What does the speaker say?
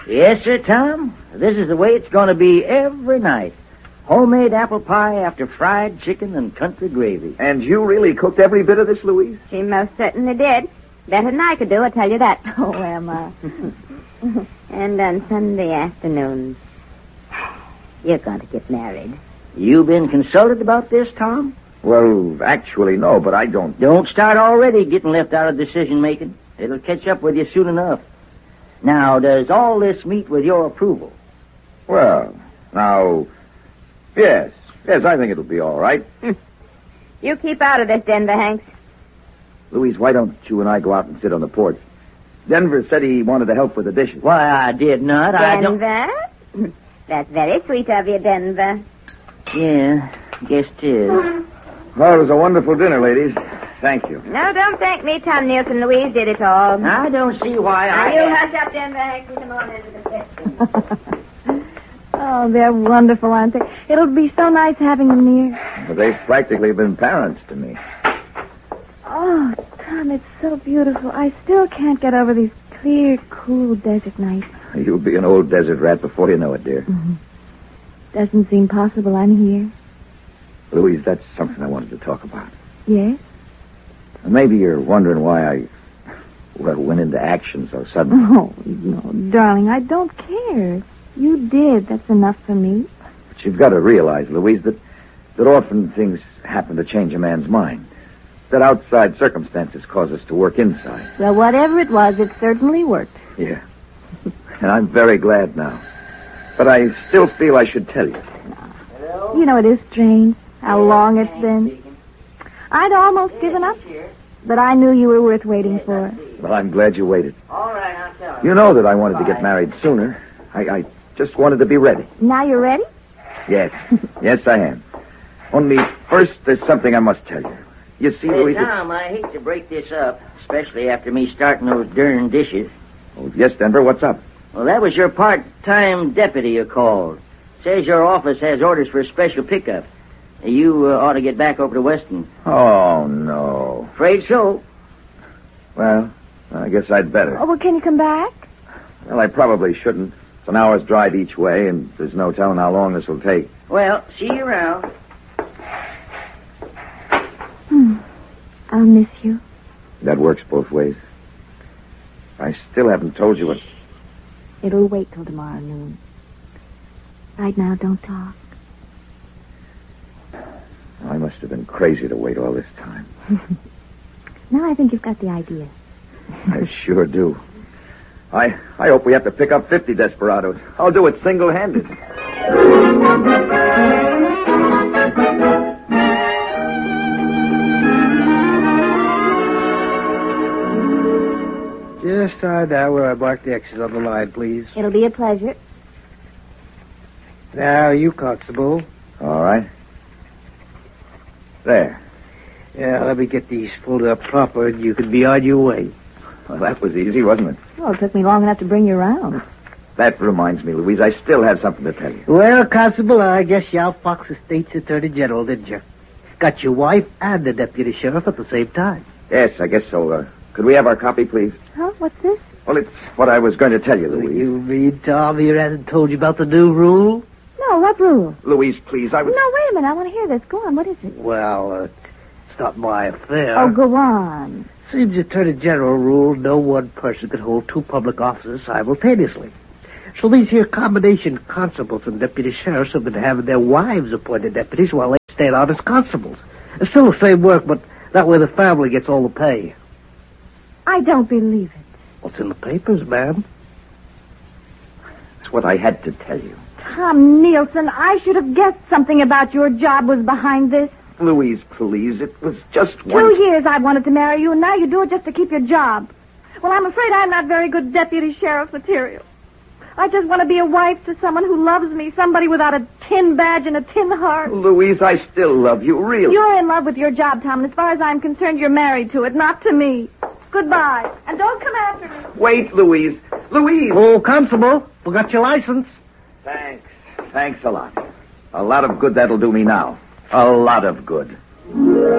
Yes, sir, Tom. This is the way it's going to be every night. Homemade apple pie after fried chicken and country gravy. And you really cooked every bit of this, Louise? She most certainly did. Better than I could do, I tell you that. Oh, Emma. And on Sunday afternoons, you're going to get married. You been consulted about this, Tom? Well, actually, no, but I don't... Don't start already getting left out of decision-making. It'll catch up with you soon enough. Now, does all this meet with your approval? Well, now... Yes, I think it'll be all right. You keep out of this, Denver, Hanks. Louise, why don't you and I go out and sit on the porch? Denver said he wanted to help with the dishes. Why, I did not. Denver? That's very sweet of you, Denver. Yeah, guess it is. Well, it was a wonderful dinner, ladies. Thank you. No, don't thank me, Tom Nielsen. Louise did it all. I don't see why Now, you hush up, Denver, Hanks, and come on into the kitchen. Oh, they're wonderful, aren't they? It'll be so nice having them near. But they've practically been parents to me. Oh, Tom, it's so beautiful. I still can't get over these clear, cool desert nights. You'll be an old desert rat before you know it, dear. Mm-hmm. Doesn't seem possible I'm here. Louise, that's something I wanted to talk about. Yes? Maybe you're wondering why I went into action so suddenly. Oh, no, darling, I don't care. You did. That's enough for me. But you've got to realize, Louise, that often things happen to change a man's mind. That outside circumstances cause us to work inside. Well, whatever it was, it certainly worked. Yeah. And I'm very glad now. But I still feel I should tell you. Hello? You know, it is strange how long it's been. I'd almost given up, but I knew you were worth waiting for. Well, I'm glad you waited. All right, I'll tell her. You know that I wanted to get married sooner. I just wanted to be ready. Now you're ready? Yes. Yes, I am. Only first, there's something I must tell you. You see, Hey, Louise... Tom, I hate to break this up, especially after me starting those darn dishes. Oh, yes, Denver, what's up? Well, that was your part-time deputy you called. Says your office has orders for a special pickup. You ought to get back over to Weston. Oh, no. Afraid so. Well, I guess I'd better. Oh, well, can you come back? Well, I probably shouldn't. It's an hour's drive each way, and there's no telling how long this will take. Well, see you around. I'll miss you. That works both ways. I still haven't told you what... It'll wait till tomorrow noon. Right now, don't talk. I must have been crazy to wait all this time. Now I think you've got the idea. I sure do. I hope we have to pick up 50 desperados. I'll do it single-handed. Just start down where I marked the X's on the line, please. It'll be a pleasure. Now, you, Constable. All right. There. Yeah, let me get these folded up proper, and you can be on your way. Well, that was easy, wasn't it? Well, it took me long enough to bring you around. That reminds me, Louise, I still have something to tell you. Well, Constable, I guess you outfoxed the state's attorney general, didn't you? Got your wife and the deputy sheriff at the same time. Yes, I guess so. Could we have our copy, please? Huh? What's this? Well, it's what I was going to tell you, Louise. You mean Tom here hasn't told you about the new rule? No, what rule? Louise, please, I was... No, wait a minute. I want to hear this. Go on. What is it? Well, it's not my affair. Oh, go on. Seems the Attorney General ruled no one person could hold two public offices simultaneously. So these here combination constables and deputy sheriffs have been having their wives appointed deputies while they stay out as constables. It's still the same work, but that way the family gets all the pay. I don't believe it. What's in the papers, ma'am? That's what I had to tell you. Tom Nielsen, I should have guessed something about your job was behind this. Louise, please, it was just 2 years I wanted to marry you, and now you do it just to keep your job. Well, I'm afraid I'm not very good deputy sheriff material. I just want to be a wife to someone who loves me, somebody without a tin badge and a tin heart. Louise, I still love you, really. You're in love with your job, Tom, and as far as I'm concerned, you're married to it, not to me. Goodbye. And don't come after me. Wait, Louise. Louise! Oh, Constable, forgot your license. Thanks. Thanks a lot. A lot of good that'll do me now. A lot of good.